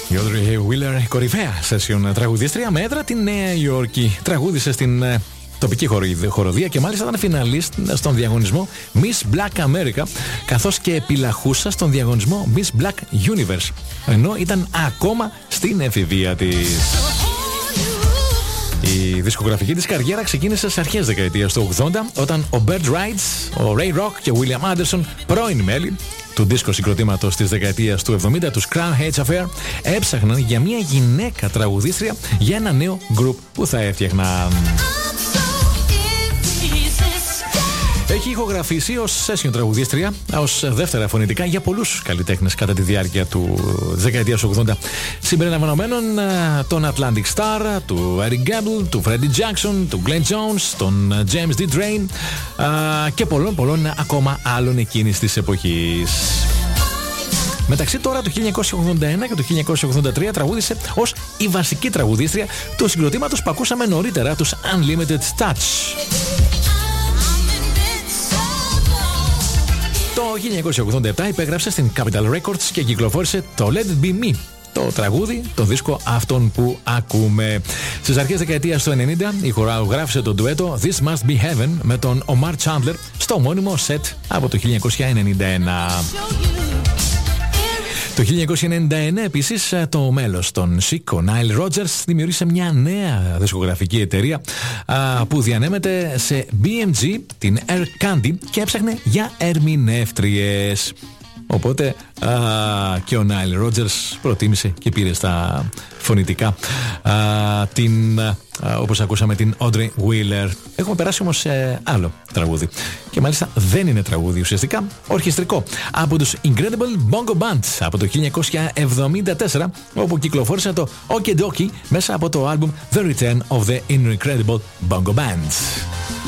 Η Audrey Wheeler, κορυφαία session τραγουδίστρια με έδρα τη Νέα Υόρκη. Τραγούδισε στην τοπική χοροδία και μάλιστα ήταν φιναλίστ στον διαγωνισμό Miss Black America, καθώς και επιλαχούσα στον διαγωνισμό Miss Black Universe, ενώ ήταν ακόμα στην εφηβεία της. Η δισκογραφική της καριέρα ξεκίνησε σε αρχές δεκαετίας του 80, όταν ο Bert Wright, ο Ray Rock και ο William Anderson, πρώην μέλη του δίσκο συγκροτήματος της δεκαετίας του 70, τους Crown Heads Affair, έψαχναν για μια γυναίκα τραγουδίστρια για ένα νέο γκρουπ που θα έφτιαχναν. Έχει ηχογραφήσει ως session τραγουδίστρια, ως δεύτερα φωνητικά για πολλούς καλλιτέχνες κατά τη διάρκεια του δεκαετίας του 80, συμπεριλαμβανομένων των Atlantic Star, του Eric Gable, του Freddie Jackson, του Glenn Jones, των James D. Train και πολλών ακόμα άλλων εκείνης της εποχής. Μεταξύ τώρα του 1981 και του 1983 τραγούδισε ως η βασική τραγουδίστρια του συγκροτήματος που ακούσαμε νωρίτερα, τους Unlimited Touch. Το 1987 υπέγραψε στην Capitol Records και κυκλοφόρησε το Let It Be Me, το τραγούδι, το δίσκο αυτόν που ακούμε. Στις αρχές δεκαετίας του 90 ηχογράφησε το ντουέτο This Must Be Heaven με τον Omar Chandler στο ομώνυμο set από το 1991. Το 1999 επίσης το μέλος των Chic, ο Nile Rodgers, δημιούργησε μια νέα δισκογραφική εταιρεία που διανέμεται σε BMG, την Air Candy, και έψαχνε για ερμηνεύτριες. Οπότε και ο Nile Rodgers προτίμησε και πήρε στα φωνητικά όπως ακούσαμε, την Audrey Wheeler. Έχουμε περάσει όμως σε άλλο τραγούδι, και μάλιστα δεν είναι τραγούδι ουσιαστικά, ορχιστρικό, από τους Incredible Bongo Band από το 1974, όπου κυκλοφόρησε το Okie Dokie μέσα από το άλμπουμ The Return of the Incredible Bongo Band.